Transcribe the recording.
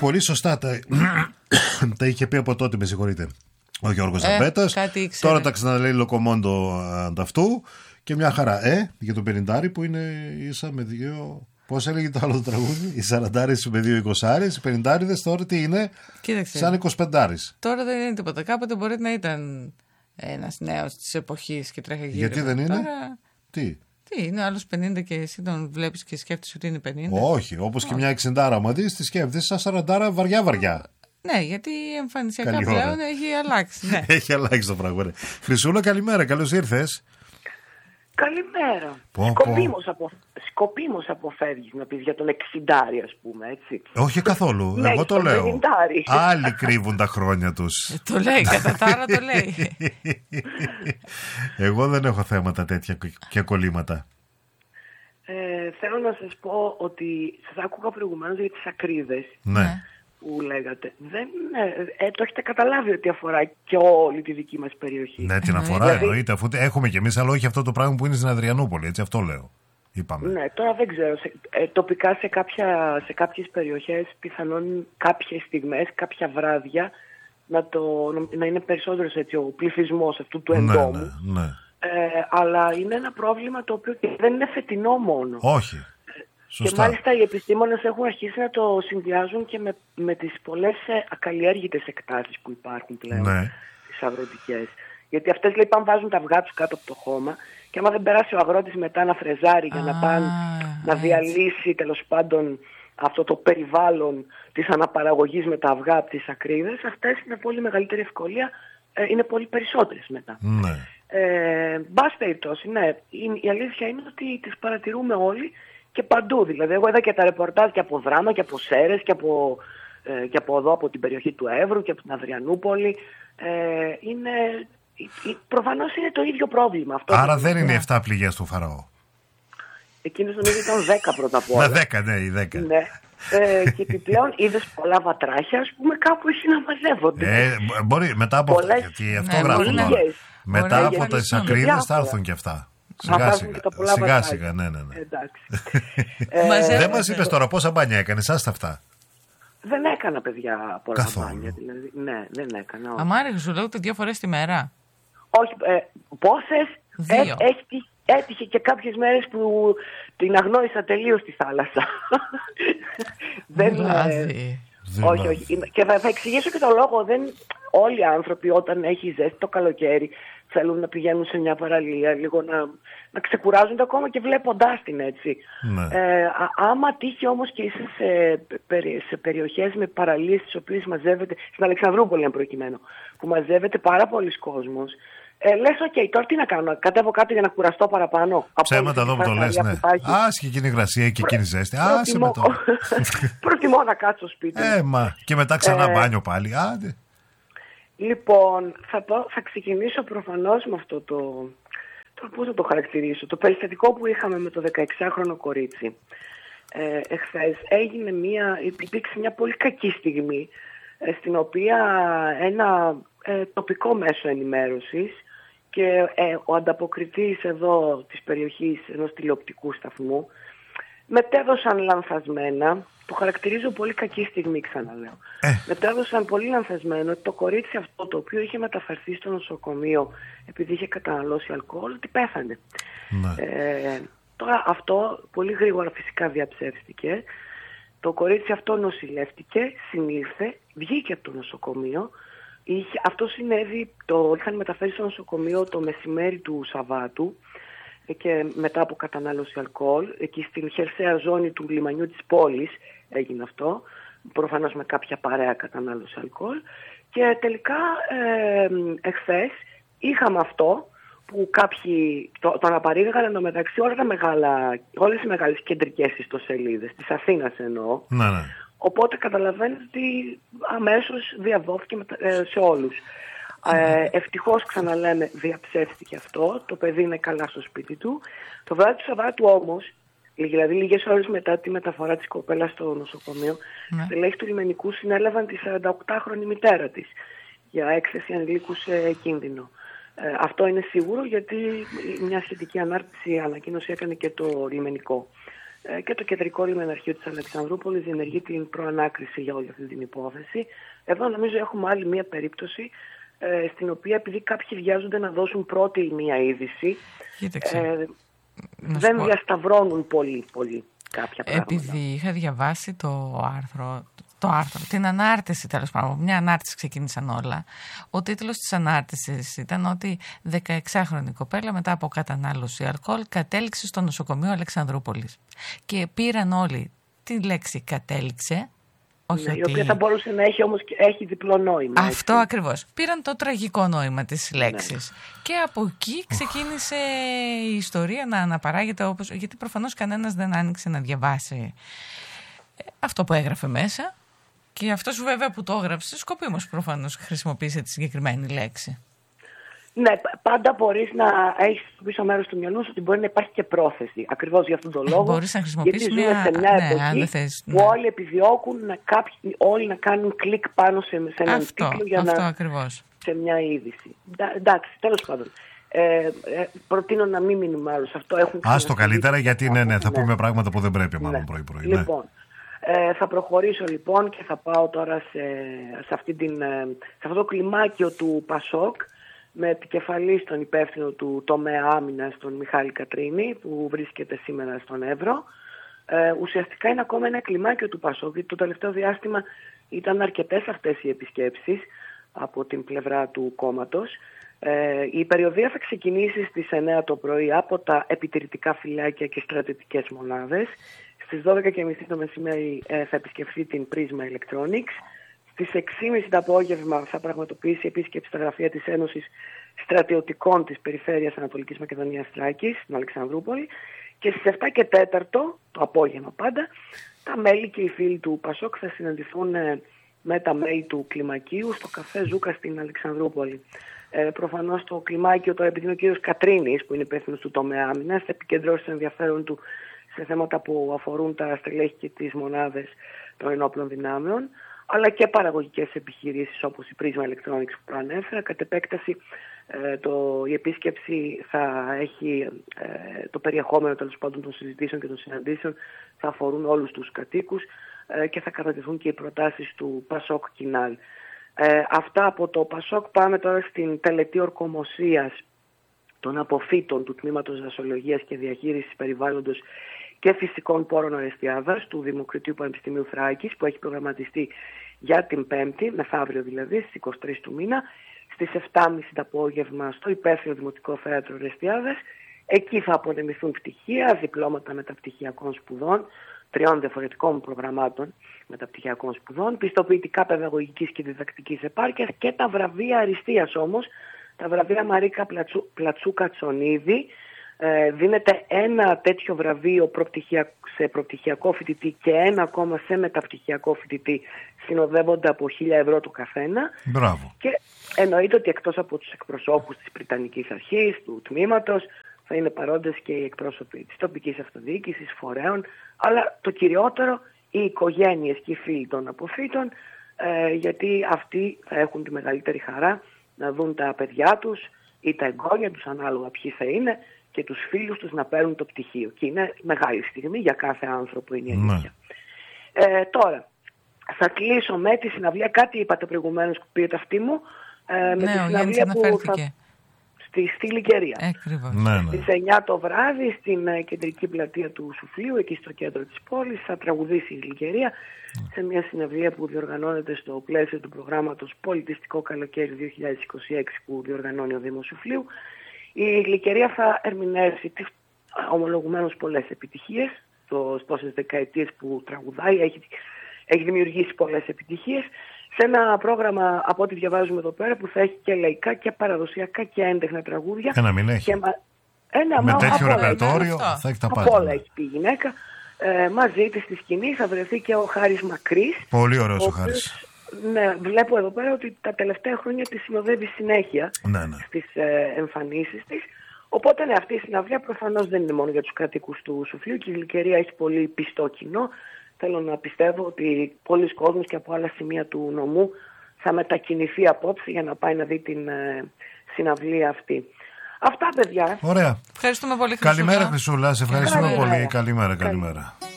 πολύ σωστά τα είχε πει από τότε, με συγχωρείτε, ο Γιώργος Ζαμπέτας. Τώρα τα ξαναλέει Λοκομόντο ανταυτού και μια χαρά. Για το 50 που είναι ίσα με δύο. Πώς έλεγε το άλλο το τραγούδι, οι 40 με 2 εικοσάρες, οι 50 τώρα τι είναι, κοίταξε, σαν 25. Τώρα δεν είναι τίποτα. Κάποτε μπορεί να ήταν ένας νέος της εποχής και τρέχει γύρω. Γιατί δεν είναι, τώρα... τι είναι άλλος 50 και εσύ τον βλέπεις και σκέφτεσαι ότι είναι 50. Όχι, όπως και μια 60 μα δεις, τη σκέφτεσαι σαν 40 βαριά. Ναι, γιατί εμφανισιακά πλέον έχει αλλάξει. Ναι. Έχει αλλάξει το πράγμα. Χρυσούλα, καλημέρα, καλώς ήρθες. Καλημέρα. Σκοπίμως αποφεύγεις να πεις για τον 60, ας πούμε, έτσι. Όχι καθόλου, εγώ το λέω. Άλλοι κρύβουν τα χρόνια τους. Το λέει, κατά τα άλλα το λέει. Εγώ δεν έχω θέματα τέτοια και κολλήματα. Θέλω να σας πω ότι σας άκουγα προηγουμένως για τις ακρίδες. Ναι. Που λέγατε. Το έχετε καταλάβει ότι αφορά και όλη τη δική μας περιοχή. Ναι, την αφορά, εννοείται, αφού έχουμε κι εμείς, αλλά όχι αυτό το πράγμα που είναι στην Αδριανούπολη, έτσι, αυτό λέω. Είπαμε. Ναι, τώρα δεν ξέρω. Τοπικά σε κάποιες περιοχές, πιθανόν κάποιες στιγμές, κάποια βράδια, να είναι περισσότερος έτσι ο πληθυσμός αυτού του εντόμου. Ναι. Αλλά είναι ένα πρόβλημα το οποίο δεν είναι φετινό μόνο. Όχι. Σωστά. Και μάλιστα οι επιστήμονες έχουν αρχίσει να το συνδυάζουν και με τις πολλές ακαλλιέργητες εκτάσεις που υπάρχουν πλέον, τις αγροτικές. Γιατί αυτές λέει πάνε βάζουν τα αυγά τους κάτω από το χώμα και άμα δεν περάσει ο αγρότης μετά να φρεζάρει για να πάνε να διαλύσει τέλος πάντων αυτό το περιβάλλον της αναπαραγωγής με τα αυγά από τις ακρίδες, αυτές με πολύ μεγαλύτερη ευκολία είναι πολύ περισσότερες μετά. Ναι. Μπας περιπτώσει, ναι, η αλήθεια είναι ότι τις παρατηρούμε όλοι και παντού. Δηλαδή, εγώ είδα και τα ρεπορτάζ και από Δράμα και από Σέρες και από εδώ, από την περιοχή του Εύρου και από την Αδριανούπολη. Προφανώς είναι το ίδιο πρόβλημα. Αυτό. Άρα δεν είναι οι 7 πληγές του Φαραώ. Εκείνος νομίζω ήταν 10 πρώτα απ' όλα. 10, ναι, οι 10. Ναι. Και επιπλέον είδες πολλά βατράχια, ας πούμε, κάπου εκεί να μαζεύονται. Μπορεί μετά από αυτά, γιατί αυτό γράφουν τώρα. Μετά από τις ακρίδες θα έρθουν και αυτά. Σιγά σιγά, ναι. Δεν μας είπες τώρα πόσα μπάνια έκανες, άστα αυτά. Δεν έκανα, παιδιά, πολλά μπάνια. Δηλαδή, ναι, δεν έκανα. Αμάρι, σου λέω 2 φορές τη μέρα. Όχι, πόσες. 2. Έτυχε και κάποιες μέρες που την αγνόησα τελείως στη θάλασσα. Όχι. Και θα εξηγήσω και το λόγο. Όλοι οι άνθρωποι όταν έχει ζέστη το καλοκαίρι θέλουν να πηγαίνουν σε μια παραλία λίγο να ξεκουράζονται ακόμα και βλέποντάς την, έτσι. Ναι. Άμα τύχει όμως και είσαι σε περιοχές με παραλίες τις οποίες μαζεύεται, στην Αλεξανδρούπολη αν προκειμένου, που μαζεύεται πάρα πολλοί κόσμος, λες, τώρα τι να κάνω, κατέβω κάτω για να κουραστώ παραπάνω. Ψέματα εδώ που το λες, ναι. Και εκείνη η υγρασία και εκείνη η ζέστη. Προτιμώ να κάτσω σπίτι. Και μετά ξανά μπάνιο πάλι. Λοιπόν, θα ξεκινήσω προφανώς με αυτό πώς θα το χαρακτηρίσω, το περιστατικό που είχαμε με το 16χρονο κορίτσι. Εχθές υπήρξε μια πολύ κακή στιγμή, στην οποία ένα τοπικό μέσο ενημέρωσης και ο ανταποκριτής εδώ της περιοχής ενός τηλεοπτικού σταθμού μετέδωσαν λανθασμένα, το χαρακτηρίζω πολύ κακή στιγμή, ξαναλέω. Μετέδωσαν πολύ λανθασμένο ότι το κορίτσι αυτό, το οποίο είχε μεταφερθεί στο νοσοκομείο επειδή είχε καταναλώσει αλκοόλ, ότι πέθανε. Τώρα αυτό πολύ γρήγορα φυσικά διαψεύστηκε. Το κορίτσι αυτό νοσηλεύτηκε, συνήλθε, βγήκε από το νοσοκομείο. Αυτό συνέβη, το είχαν μεταφέρει στο νοσοκομείο το μεσημέρι του Σαββάτου και μετά από κατανάλωση αλκοόλ, εκεί στην χερσαία ζώνη του λιμανιού της πόλης έγινε αυτό, προφανώς με κάποια παρέα κατανάλωση αλκοόλ, και τελικά εχθές είχαμε αυτό που κάποιοι το αναπαρήγαγαν εντωμεταξύ όλες οι μεγάλες κεντρικές ιστοσελίδες, της Αθήνας εννοώ. Ναι. Οπότε καταλαβαίνετε ότι αμέσως διαδόθηκε σε όλους. Ευτυχώς, ξαναλέμε, διαψεύστηκε αυτό. Το παιδί είναι καλά στο σπίτι του. Το βράδυ του Σαββάτου όμως, δηλαδή λίγες ώρες μετά τη μεταφορά της κοπέλας στο νοσοκομείο, στελέχη του λιμενικού συνέλαβαν τη 48χρονη μητέρα της για έκθεση ανηλίκου σε κίνδυνο. Αυτό είναι σίγουρο, γιατί μια σχετική ανάρτηση ανακοίνωση έκανε και το λιμενικό. και το Κεντρικό Λιμεναρχείο της Αλεξανδρούπολης διενεργεί την προανάκριση για όλη αυτή την υπόθεση. Εδώ νομίζω έχουμε άλλη μία περίπτωση στην οποία, επειδή κάποιοι βιάζονται να δώσουν πρώτη μία είδηση, δεν διασταυρώνουν πολύ κάποια πράγματα. Επειδή είχα διαβάσει το άρθρο, την ανάρτηση, τέλος πάντων, μια ανάρτηση ξεκίνησαν όλα. Ο τίτλος της ανάρτησης ήταν ότι 16χρονη κοπέλα μετά από κατανάλωση αλκοόλ κατέληξε στο νοσοκομείο Αλεξανδρούπολης. Και πήραν όλοι τη λέξη κατέληξε. Όχι η οποία θα μπορούσε να έχει όμως έχει διπλό νόημα. Αυτό ακριβώς. Πήραν το τραγικό νόημα της λέξης. Και από εκεί ξεκίνησε η ιστορία να αναπαράγεται γιατί προφανώς κανένας δεν άνοιξε να διαβάσει αυτό που έγραφε μέσα. Και αυτός βέβαια που το έγραψε, σκοπίμως προφανώς χρησιμοποίησε τη συγκεκριμένη λέξη. Ναι, πάντα μπορείς να έχεις στο πίσω μέρος του μυαλού σου ότι μπορεί να υπάρχει και πρόθεση. Ακριβώς για αυτόν τον λόγο. Μπορείς να χρησιμοποιήσεις γιατί ζούμε σε μια εποχή που όλοι επιδιώκουν όλοι να κάνουν κλικ πάνω σε έναν τίτλο για να ακριβώς. Σε μια είδηση. Εντάξει, τέλος πάντων. Προτείνω να μην μείνουμε άλλο σε αυτό. Άστο καλύτερα, γιατί θα πούμε πράγματα που δεν πρέπει μάλλον πρωί-πρωί. Λοιπόν, θα προχωρήσω λοιπόν και θα πάω τώρα σε αυτό το κλιμάκιο του Πασόκ, με επικεφαλή στον υπεύθυνο του τομέα άμυνας, τον Μιχάλη Κατρίνη, που βρίσκεται σήμερα στον Εύρο. Ουσιαστικά είναι ακόμα ένα κλιμάκιο του Πασόκ, γιατί το τελευταίο διάστημα ήταν αρκετές αυτές οι επισκέψεις από την πλευρά του κόμματος. Η περιοδεία θα ξεκινήσει στις 9 το πρωί από τα επιτηρητικά φυλάκια και στρατιωτικές μονάδες. Στις 12.30 το μεσημέρι θα επισκεφθεί την Prisma Electronics. Στις 6.30 το απόγευμα θα πραγματοποιήσει επίσκεψη στα γραφεία της Ένωσης Στρατιωτικών της Περιφέρειας Ανατολικής Μακεδονίας Θράκης, στην Αλεξανδρούπολη. Και στις 7.15 το απόγευμα πάντα, τα μέλη και οι φίλοι του Πασόκ θα συναντηθούν με τα μέλη του κλιμακίου στο καφέ Ζούκα στην Αλεξανδρούπολη. Προφανώς το κλιμάκιο τώρα, επειδή είναι ο κύριος Κατρίνης, που είναι υπεύθυνος του τομέα άμυνας, θα επικεντρώσει το ενδιαφέρον του σε θέματα που αφορούν τα στελέχη και τις μονάδες των ενόπλων δυνάμεων, αλλά και παραγωγικές επιχειρήσεις όπως η Prisma Electronics που προανέφερα. Κατ' επέκταση η επίσκεψη θα έχει το περιεχόμενο τέλος πάντων των συζητήσεων και των συναντήσεων, θα αφορούν όλους τους κατοίκους και θα κατατεθούν και οι προτάσεις του Πασόκ Κινάλ. Αυτά από το Πασόκ. Πάμε τώρα στην τελετή ορκομοσίας των αποφύτων του Τμήματος Δασολογίας και Διαχείρισης Περιβάλλοντος και Φυσικών Πόρων Ορεστιάδας του Δημοκρατίου Πανεπιστημίου Θράκης, που έχει προγραμματιστεί για την Πέμπτη, μεθαύριο δηλαδή, στις 23 του μήνα, στις 7.30 το απόγευμα στο υπαίθριο Δημοτικό Θέατρο Ορεστιάδας. Εκεί θα απονεμηθούν πτυχία, διπλώματα μεταπτυχιακών σπουδών, 3 διαφορετικών προγραμμάτων μεταπτυχιακών σπουδών, πιστοποιητικά παιδαγωγικής και διδακτικής επάρκειας και τα βραβεία αριστείας όμως, τα βραβεία Μαρίκα Πλατσούκα Τσονίδη. Δίνεται ένα τέτοιο βραβείο σε προπτυχιακό φοιτητή και ένα ακόμα σε μεταπτυχιακό φοιτητή, συνοδεύονται από 1.000 ευρώ το καθένα. Μπράβο. Και εννοείται ότι εκτός από τους εκπροσώπους της Πριτανικής Αρχής, του τμήματος, θα είναι παρόντες και οι εκπρόσωποι της τοπικής αυτοδιοίκησης, φορέων, αλλά το κυριότερο οι οικογένειες και οι φίλοι των αποφύτων, γιατί αυτοί θα έχουν τη μεγαλύτερη χαρά να δουν τα παιδιά τους ή τα εγγόνια τους, ανάλογα ποιοι θα είναι, και τους φίλους τους να παίρνουν το πτυχίο. Και είναι μεγάλη στιγμή για κάθε άνθρωπο, είναι η αλήθεια. Τώρα, θα κλείσω με τη συναυλία. Κάτι είπατε προηγουμένως που πήρε αυτή μου. Με τη συναυλία που θα... Στη Λυκερία. Στις 9 το βράδυ στην κεντρική πλατεία του Σουφλίου, εκεί στο κέντρο της πόλης, θα τραγουδήσει η Λυκερία σε μια συναυλία που διοργανώνεται στο πλαίσιο του προγράμματος Πολιτιστικό Καλοκαίρι 2026 που διοργανώνει ο Δήμος Σουφλίου. Η Λυκερία θα ερμηνεύσει τις ομολογουμένως πολλές επιτυχίες, τόσες δεκαετίες που τραγουδάει, έχει δημιουργήσει πολλές επιτυχίες, σε ένα πρόγραμμα, από ό,τι διαβάζουμε εδώ πέρα, που θα έχει και λαϊκά και παραδοσιακά και έντεχνα τραγούδια. Και να μην έχει. Με τέτοιο ρεπερτόριο θα έχει τα πάντα. Από όλα έχει πει η γυναίκα. Μαζί της στη σκηνή θα βρεθεί και ο Χάρης Μακρύς. Πολύ ωραίος ο Χάρης. Ναι, βλέπω εδώ πέρα ότι τα τελευταία χρόνια τη συνοδεύει συνέχεια στις εμφανίσεις της. Οπότε αυτή η συναυλία προφανώς δεν είναι μόνο για τους κατοίκους του Σουφλίου και η Γλυκερία έχει πολύ πιστό κοινό. Θέλω να πιστεύω ότι πολλοί κόσμος και από άλλα σημεία του νομού θα μετακινηθεί απόψε για να πάει να δει την συναυλία αυτή. Αυτά, παιδιά. Ωραία. Ευχαριστούμε πολύ, Χρυσούλα. Καλημέρα, Χρυσούλα. Σε ευχαριστούμε πολύ. Καλημέρα.